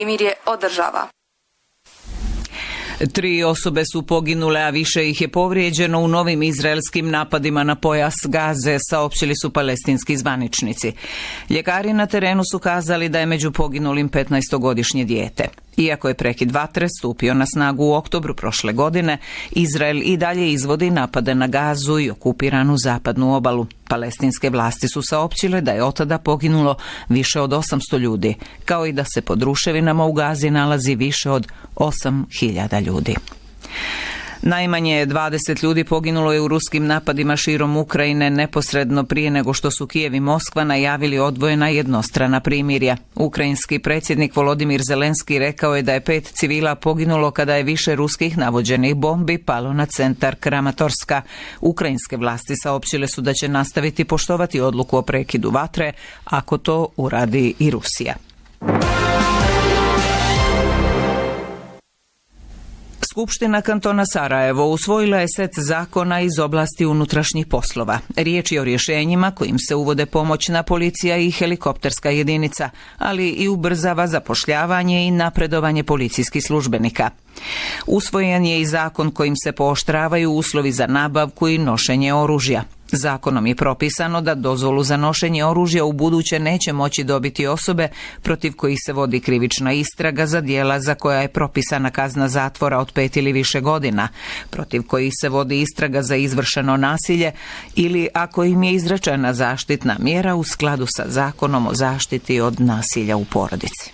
Mir je održava. 3 osobe su poginule, a više ih je povrijeđeno u novim izraelskim napadima na pojas Gaze, saopćili su palestinski zvaničnici. Ljekari na terenu su kazali da je među poginulim 15-godišnje dijete. Iako je prekid vatre stupio na snagu u oktobru prošle godine, Izrael i dalje izvodi napade na Gazu i okupiranu zapadnu obalu. Palestinske vlasti su saopćile da je od tada poginulo više od 800 ljudi, kao i da se pod ruševinama u Gazi nalazi više od 8.000 ljudi. Najmanje 20 ljudi poginulo je u ruskim napadima širom Ukrajine neposredno prije nego što su Kijev i Moskva najavili odvojena jednostrana primirja. Ukrajinski predsjednik Volodimir Zelenski rekao je da je 5 civila poginulo kada je više ruskih navođenih bombi palo na centar Kramatorska. Ukrajinske vlasti saopćile su da će nastaviti poštovati odluku o prekidu vatre ako to uradi i Rusija. Skupština kantona Sarajevo usvojila je set zakona iz oblasti unutrašnjih poslova. Riječ je o rješenjima kojim se uvode pomoćna policija i helikopterska jedinica, ali i ubrzava zapošljavanje i napredovanje policijskih službenika. Usvojen je i zakon kojim se pooštravaju uslovi za nabavku i nošenje oružja. Zakonom je propisano da dozvolu za nošenje oružja u buduće neće moći dobiti osobe protiv kojih se vodi krivična istraga za djela za koja je propisana kazna zatvora od 5 ili više godina, protiv kojih se vodi istraga za izvršeno nasilje ili ako im je izrečena zaštitna mjera u skladu sa Zakonom o zaštiti od nasilja u porodici.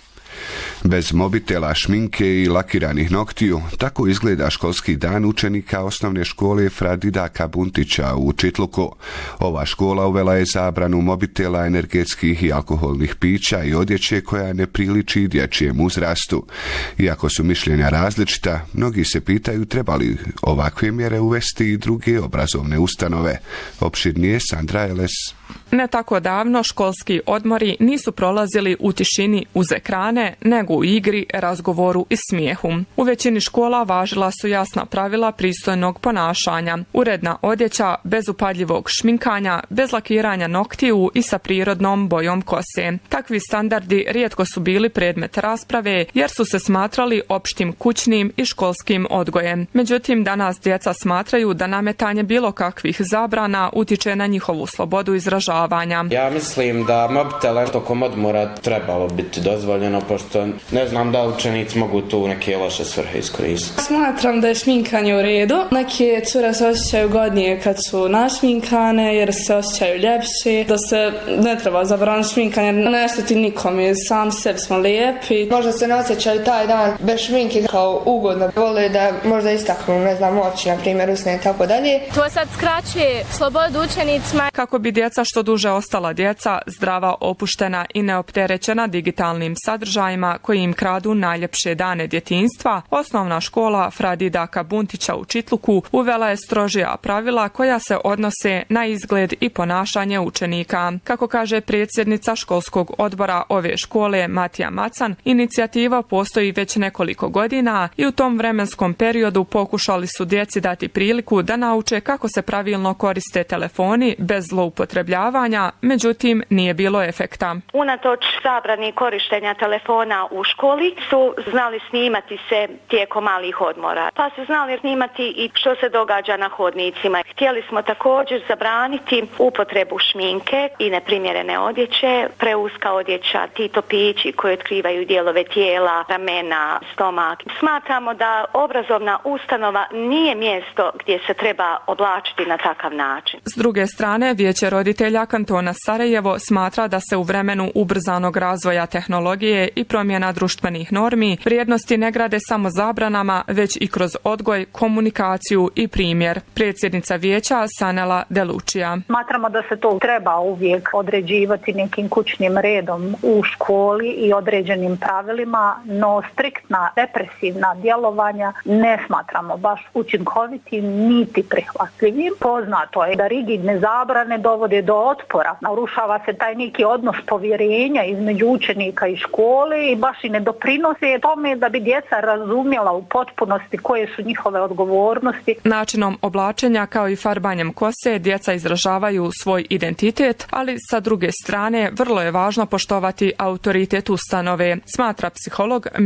Bez mobitela, šminke i lakiranih noktiju, tako izgleda školski dan učenika osnovne škole Fra Didaka Buntića u Čitluku. Ova škola uvela je zabranu mobitela, energetskih i alkoholnih pića i odjeće koja ne priliči dječjem uzrastu. Iako su mišljenja različita, mnogi se pitaju treba li ovakve mjere uvesti i druge obrazovne ustanove. Opširnije Sandra Eles. Ne tako davno školski odmori nisu prolazili u tišini uz ekrane, nego u igri, razgovoru i smijehu. U većini škola važila su jasna pravila pristojnog ponašanja, uredna odjeća, bez upadljivog šminkanja, bez lakiranja noktiju i sa prirodnom bojom kose. Takvi standardi rijetko su bili predmet rasprave jer su se smatrali opštim kućnim i školskim odgojem. Međutim, danas djeca smatraju da nametanje bilo kakvih zabrana utiče na njihovu slobodu izražavanja. Ja mislim da mobitele tokom odmora trebalo biti dozvoljeno, pošto ne znam da učenici mogu tu u neke loše svrhe iskoristiti. Smatram da je šminkanje u redu. Neke cure se osjećaju godnije kad su našminkane jer se osjećaju ljepše. Da se ne treba zabraniti šminkanje, ne šteti nikome, sam sebi smo lijepi. Možda se ne osjećaju taj dan bez šminke kao ugodno. Vole da možda istaknu, ne znam, oči, na primjer, usne i tako dalje. To sad skraćuje slobodu učenicima. Kako bi djeca što duže ostala djeca, zdrava, opuštena i neopterećena digitalnim sadržajima koji im kradu najljepše dane djetinjstva, osnovna škola Fra Didaka Buntića u Čitluku uvela je strožija pravila koja se odnose na izgled i ponašanje učenika. Kako kaže predsjednica školskog odbora ove škole Matija Macan, inicijativa postoji već nekoliko godina i u tom vremenskom periodu pokušali su djeci dati priliku da nauče kako se pravilno koriste telefoni bez zloupotrebljavanja, međutim nije bilo efekta. Unatoč zabrani korištenja telefona u školi su znali snimati se tijekom malih odmora, pa su znali snimati i što se događa na hodnicima. Htjeli smo također zabraniti upotrebu šminke i neprimjerene odjeće, preuska odjeća, ti topići koji otkrivaju dijelove tijela, ramena, stomak. Smatramo da obrazovna ustanova nije mjesto gdje se treba oblačiti na takav način. S druge strane, Vijeće roditelja kantona Sarajevo smatra da se u vremenu ubrzanog razvoja tehnologije i promjena društvenih normi vrijednosti ne grade samo zabranama, već i kroz odgoj, komunikaciju i primjer. Predsjednica vijeća Sanela Delučija. Smatramo da se to treba uvijek određivati nekim kućnim redom u školi i određenim pravilima, no striktna represivna djelovanja ne smatramo baš učinkovitim niti prihvatljivim. Poznato je da rigidne zabrane dovode do otpora. Narušava se taj neki odnos povjerenja između učenika i škole i baš i ne doprinose tome da bi djeca razumjela u potpunosti koje su njihove odgovornosti. Načinom oblačenja kao i farbanjem kose djeca izražavaju svoj identitet, ali sa druge strane vrlo je važno poštovati autoritet ustanove, smatra psiholog